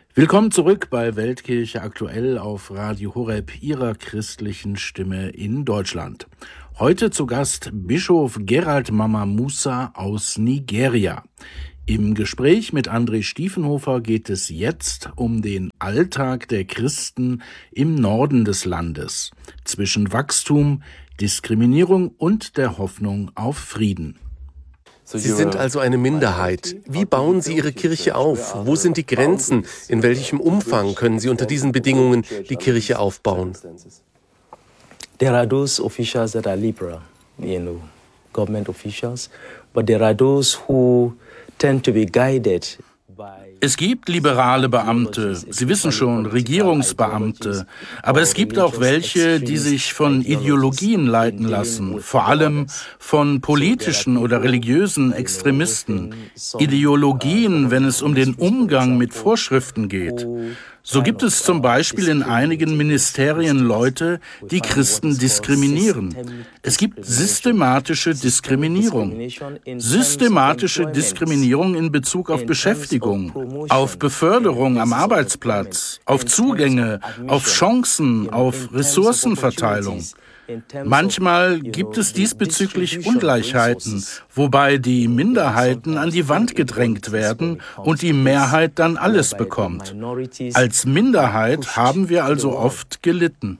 Willkommen zurück bei Weltkirche aktuell auf Radio Horeb, Ihrer christlichen Stimme in Deutschland. Heute zu Gast Bischof Gerald Mama Musa aus Nigeria. Im Gespräch mit André Stiefenhofer geht es jetzt um den Alltag der Christen im Norden des Landes, zwischen Wachstum, Diskriminierung und der Hoffnung auf Frieden. Sie sind also eine Minderheit. Wie bauen Sie Ihre Kirche auf? Wo sind die Grenzen? In welchem Umfang können Sie unter diesen Bedingungen die Kirche aufbauen? There are those officials that are liberal, government officials, but there are those who tend to be guided. Es gibt liberale Beamte, Sie wissen schon, Regierungsbeamte, aber es gibt auch welche, die sich von Ideologien leiten lassen, vor allem von politischen oder religiösen Extremisten. Ideologien, wenn es um den Umgang mit Vorschriften geht. So gibt es zum Beispiel in einigen Ministerien Leute, die Christen diskriminieren. Es gibt systematische Diskriminierung. Systematische Diskriminierung in Bezug auf Beschäftigung, auf Beförderung am Arbeitsplatz, auf Zugänge, auf Chancen, auf Ressourcenverteilung. Manchmal gibt es diesbezüglich Ungleichheiten, wobei die Minderheiten an die Wand gedrängt werden und die Mehrheit dann alles bekommt. Als Minderheit haben wir also oft gelitten.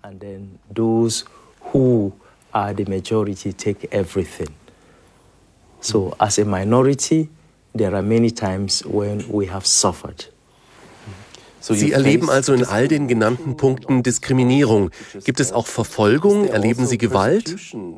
So as a minority, there are many times when we have suffered. Sie erleben also in all den genannten Punkten Diskriminierung. Gibt es auch Verfolgung? Erleben Sie Gewalt?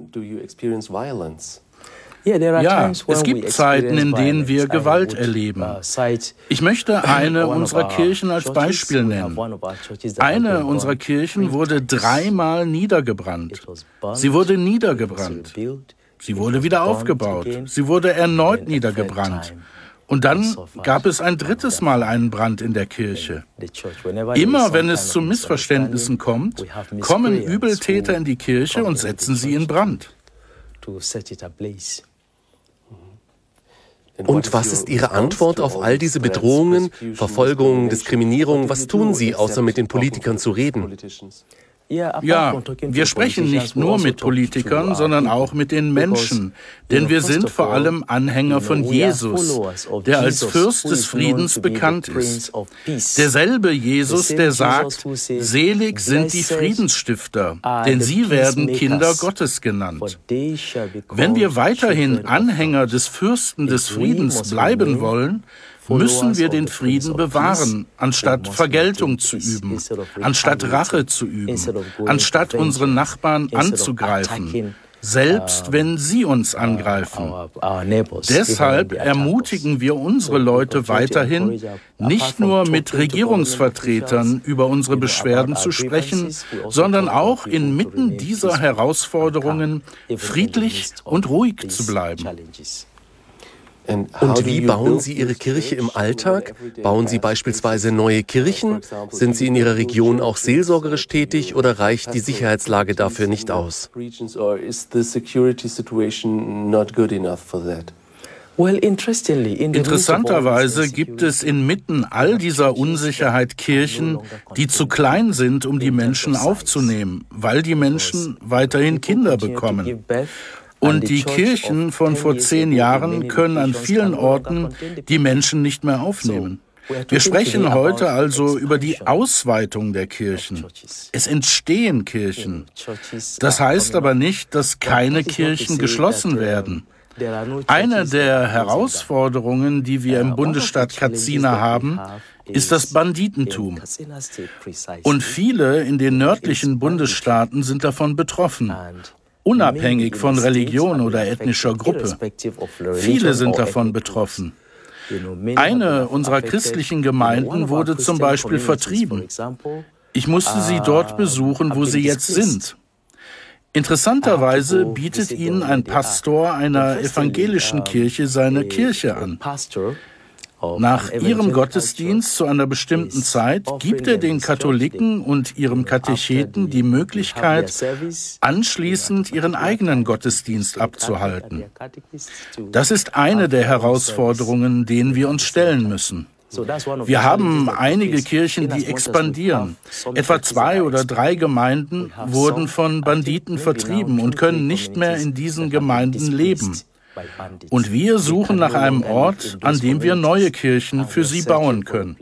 Ja, es gibt Zeiten, in denen wir Gewalt erleben. Ich möchte eine unserer Kirchen als Beispiel nennen. Eine unserer Kirchen wurde 3-mal niedergebrannt. Sie wurde niedergebrannt. Sie wurde wieder aufgebaut. Sie wurde erneut niedergebrannt. Und dann gab es ein 3. Mal einen Brand in der Kirche. Immer wenn es zu Missverständnissen kommt, kommen Übeltäter in die Kirche und setzen sie in Brand. Und was ist Ihre Antwort auf all diese Bedrohungen, Verfolgung, Diskriminierung? Was tun Sie, außer mit den Politikern zu reden? Ja, wir sprechen nicht nur mit Politikern, sondern auch mit den Menschen, denn wir sind vor allem Anhänger von Jesus, der als Fürst des Friedens bekannt ist. Derselbe Jesus, der sagt, selig sind die Friedensstifter, denn sie werden Kinder Gottes genannt. Wenn wir weiterhin Anhänger des Fürsten des Friedens bleiben wollen, müssen wir den Frieden bewahren, anstatt Vergeltung zu üben, anstatt Rache zu üben, anstatt unsere Nachbarn anzugreifen, selbst wenn sie uns angreifen. Deshalb ermutigen wir unsere Leute weiterhin, nicht nur mit Regierungsvertretern über unsere Beschwerden zu sprechen, sondern auch inmitten dieser Herausforderungen friedlich und ruhig zu bleiben. Und wie bauen Sie Ihre Kirche im Alltag? Bauen Sie beispielsweise neue Kirchen? Sind Sie in Ihrer Region auch seelsorgerisch tätig oder reicht die Sicherheitslage dafür nicht aus? Interessanterweise gibt es inmitten all dieser Unsicherheit Kirchen, die zu klein sind, um die Menschen aufzunehmen, weil die Menschen weiterhin Kinder bekommen. Und die Kirchen von vor 10 Jahren können an vielen Orten die Menschen nicht mehr aufnehmen. Wir sprechen heute also über die Ausweitung der Kirchen. Es entstehen Kirchen. Das heißt aber nicht, dass keine Kirchen geschlossen werden. Eine der Herausforderungen, die wir im Bundesstaat Katsina haben, ist das Banditentum. Und viele in den nördlichen Bundesstaaten sind davon betroffen. Unabhängig von Religion oder ethnischer Gruppe. Viele sind davon betroffen. Eine unserer christlichen Gemeinden wurde zum Beispiel vertrieben. Ich musste sie dort besuchen, wo sie jetzt sind. Interessanterweise bietet ihnen ein Pastor einer evangelischen Kirche seine Kirche an. Nach ihrem Gottesdienst zu einer bestimmten Zeit gibt er den Katholiken und ihrem Katecheten die Möglichkeit, anschließend ihren eigenen Gottesdienst abzuhalten. Das ist eine der Herausforderungen, denen wir uns stellen müssen. Wir haben einige Kirchen, die expandieren. Etwa 2 oder 3 Gemeinden wurden von Banditen vertrieben und können nicht mehr in diesen Gemeinden leben. Und wir suchen nach einem Ort, an dem wir neue Kirchen für sie bauen können.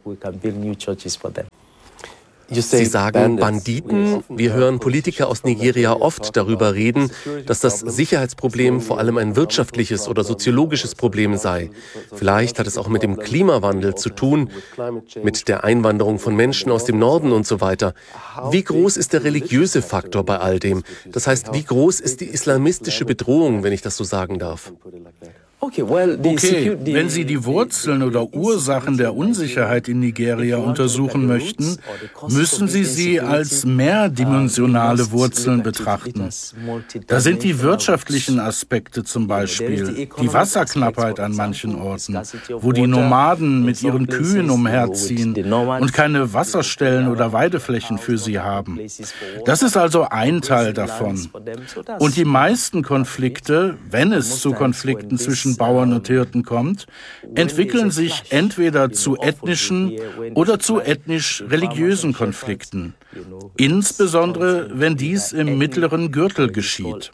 Sie sagen Banditen. Wir hören Politiker aus Nigeria oft darüber reden, dass das Sicherheitsproblem vor allem ein wirtschaftliches oder soziologisches Problem sei. Vielleicht hat es auch mit dem Klimawandel zu tun, mit der Einwanderung von Menschen aus dem Norden und so weiter. Wie groß ist der religiöse Faktor bei all dem? Das heißt, wie groß ist die islamistische Bedrohung, wenn ich das so sagen darf? Okay, wenn Sie die Wurzeln oder Ursachen der Unsicherheit in Nigeria untersuchen möchten, müssen Sie sie als mehrdimensionale Wurzeln betrachten. Da sind die wirtschaftlichen Aspekte zum Beispiel, die Wasserknappheit an manchen Orten, wo die Nomaden mit ihren Kühen umherziehen und keine Wasserstellen oder Weideflächen für sie haben. Das ist also ein Teil davon. Und die meisten Konflikte, wenn es zu Konflikten zwischen Bauern und Hirten kommt, entwickeln sich entweder zu ethnischen oder zu ethnisch-religiösen Konflikten, insbesondere wenn dies im mittleren Gürtel geschieht.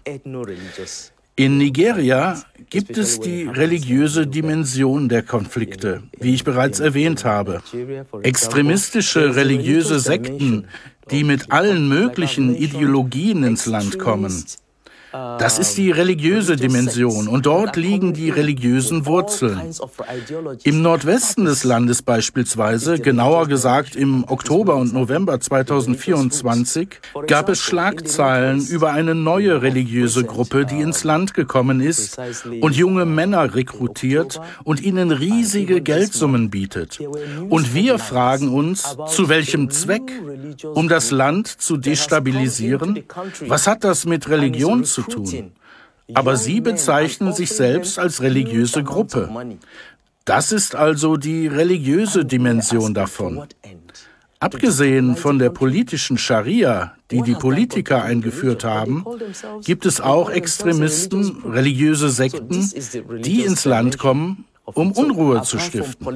In Nigeria gibt es die religiöse Dimension der Konflikte, wie ich bereits erwähnt habe. Extremistische religiöse Sekten, die mit allen möglichen Ideologien ins Land kommen. Das ist die religiöse Dimension und dort liegen die religiösen Wurzeln. Im Nordwesten des Landes beispielsweise, genauer gesagt im Oktober und November 2024, gab es Schlagzeilen über eine neue religiöse Gruppe, die ins Land gekommen ist und junge Männer rekrutiert und ihnen riesige Geldsummen bietet. Und wir fragen uns, zu welchem Zweck? Um das Land zu destabilisieren? Was hat das mit Religion zu tun? Aber sie bezeichnen sich selbst als religiöse Gruppe. Das ist also die religiöse Dimension davon. Abgesehen von der politischen Scharia, die die Politiker eingeführt haben, gibt es auch Extremisten, religiöse Sekten, die ins Land kommen, um Unruhe zu stiften.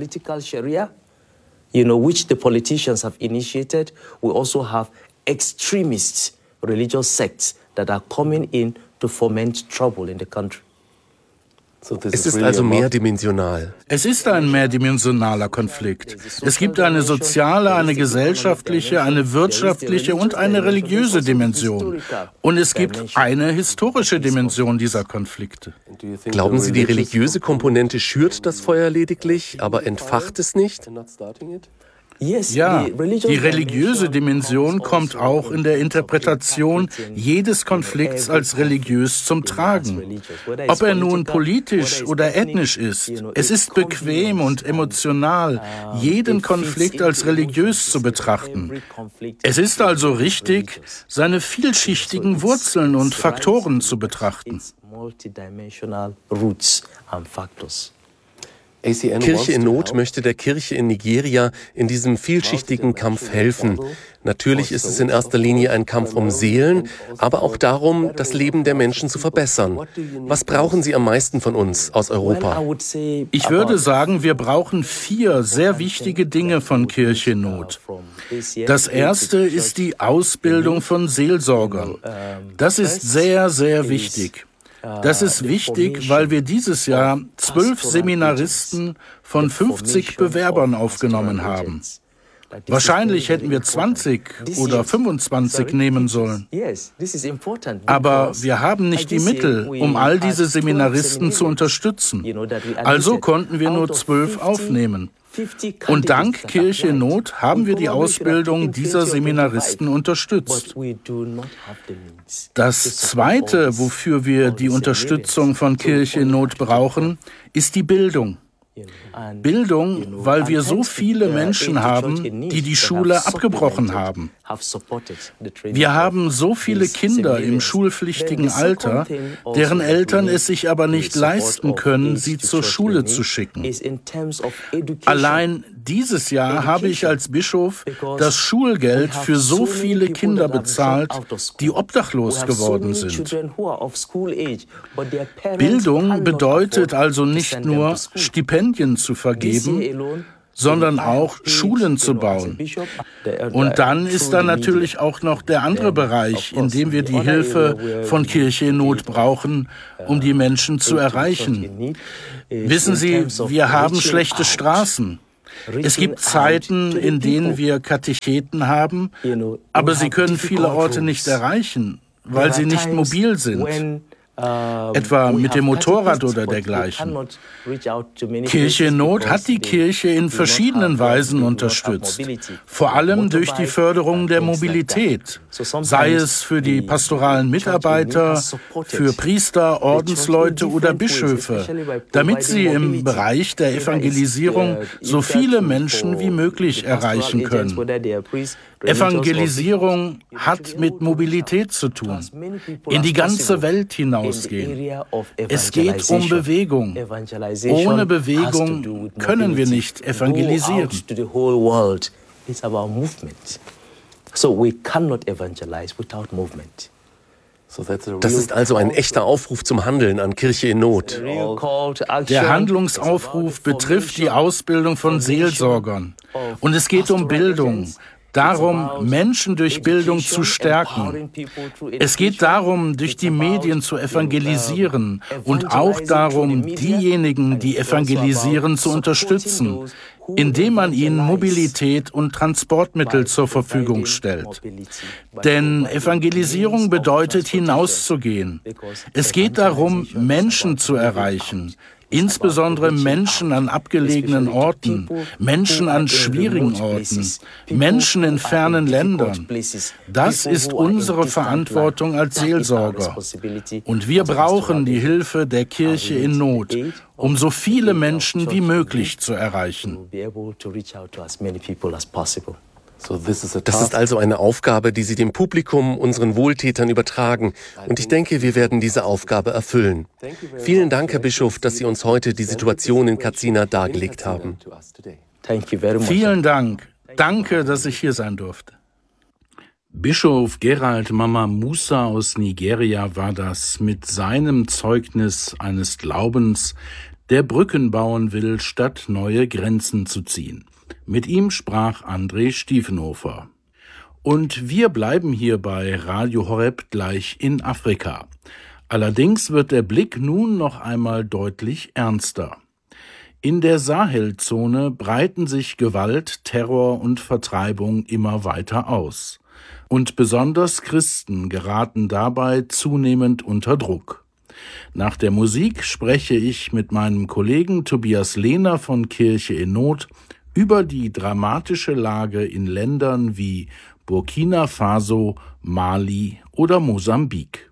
Which the politicians have initiated. We also have extremist religious sects that are coming in to foment trouble in the country. Es ist also mehrdimensional. Es ist ein mehrdimensionaler Konflikt. Es gibt eine soziale, eine gesellschaftliche, eine wirtschaftliche und eine religiöse Dimension. Und es gibt eine historische Dimension dieser Konflikte. Glauben Sie, die religiöse Komponente schürt das Feuer lediglich, aber entfacht es nicht? Ja, die religiöse Dimension kommt auch in der Interpretation jedes Konflikts als religiös zum Tragen. Ob er nun politisch oder ethnisch ist, es ist bequem und emotional, jeden Konflikt als religiös zu betrachten. Es ist also richtig, seine vielschichtigen Wurzeln und Faktoren zu betrachten. Kirche in Not möchte der Kirche in Nigeria in diesem vielschichtigen Kampf helfen. Natürlich ist es in erster Linie ein Kampf um Seelen, aber auch darum, das Leben der Menschen zu verbessern. Was brauchen Sie am meisten von uns aus Europa? Ich würde sagen, wir brauchen 4 sehr wichtige Dinge von Kirche in Not. Das erste ist die Ausbildung von Seelsorgern. Das ist sehr, sehr wichtig. Das ist wichtig, weil wir dieses Jahr 12 Seminaristen von 50 Bewerbern aufgenommen haben. Wahrscheinlich hätten wir 20 oder 25 nehmen sollen. Aber wir haben nicht die Mittel, um all diese Seminaristen zu unterstützen. Also konnten wir nur 12 aufnehmen. Und dank Kirche in Not haben wir die Ausbildung dieser Seminaristen unterstützt. Das Zweite, wofür wir die Unterstützung von Kirche in Not brauchen, ist die Bildung. Bildung, weil wir so viele Menschen haben, die die Schule abgebrochen haben. Wir haben so viele Kinder im schulpflichtigen Alter, deren Eltern es sich aber nicht leisten können, sie zur Schule zu schicken. Allein dieses Jahr habe ich als Bischof das Schulgeld für so viele Kinder bezahlt, die obdachlos geworden sind. Bildung bedeutet also nicht nur Stipendien zu vergeben, sondern auch Schulen zu bauen. Und dann ist da natürlich auch noch der andere Bereich, in dem wir die Hilfe von Kirche in Not brauchen, um die Menschen zu erreichen. Wissen Sie, wir haben schlechte Straßen. Es gibt Zeiten, in denen wir Katecheten haben, aber sie können viele Orte nicht erreichen, weil sie nicht mobil sind. Etwa mit dem Motorrad oder dergleichen. Kirche in Not hat die Kirche in verschiedenen Weisen unterstützt, vor allem durch die Förderung der Mobilität, sei es für die pastoralen Mitarbeiter, für Priester, Ordensleute oder Bischöfe, damit sie im Bereich der Evangelisierung so viele Menschen wie möglich erreichen können. Evangelisierung hat mit Mobilität zu tun, in die ganze Welt hinausgehen. Es geht um Bewegung. Ohne Bewegung können wir nicht evangelisieren. Das ist also ein echter Aufruf zum Handeln an Kirche in Not. Der Handlungsaufruf betrifft die Ausbildung von Seelsorgern. Und es geht um Bildung. Darum, Menschen durch Bildung zu stärken. Es geht darum, durch die Medien zu evangelisieren und auch darum, diejenigen, die evangelisieren, zu unterstützen, indem man ihnen Mobilität und Transportmittel zur Verfügung stellt. Denn Evangelisierung bedeutet, hinauszugehen. Es geht darum, Menschen zu erreichen. Insbesondere Menschen an abgelegenen Orten, Menschen an schwierigen Orten, Menschen in fernen Ländern. Das ist unsere Verantwortung als Seelsorger. Und wir brauchen die Hilfe der Kirche in Not, um so viele Menschen wie möglich zu erreichen. Das ist also eine Aufgabe, die Sie dem Publikum, unseren Wohltätern übertragen. Und ich denke, wir werden diese Aufgabe erfüllen. Vielen Dank, Herr Bischof, dass Sie uns heute die Situation in Katsina dargelegt haben. Vielen Dank. Danke, dass ich hier sein durfte. Bischof Gerald Mama Musa aus Nigeria war das mit seinem Zeugnis eines Glaubens, der Brücken bauen will, statt neue Grenzen zu ziehen. Mit ihm sprach André Stiefenhofer. Und wir bleiben hier bei Radio Horeb gleich in Afrika. Allerdings wird der Blick nun noch einmal deutlich ernster. In der Sahelzone breiten sich Gewalt, Terror und Vertreibung immer weiter aus. Und besonders Christen geraten dabei zunehmend unter Druck. Nach der Musik spreche ich mit meinem Kollegen Tobias Lehner von Kirche in Not über die dramatische Lage in Ländern wie Burkina Faso, Mali oder Mosambik.